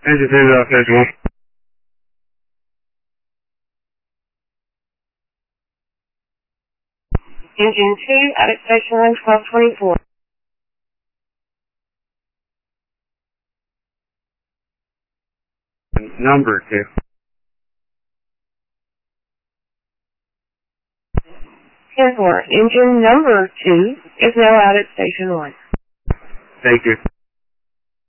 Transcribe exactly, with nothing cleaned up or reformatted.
Engine two, uh, station one. Engine two, out at station one, twelve twenty-four. Number two. ten four, engine number two is now out at station one. Thank you.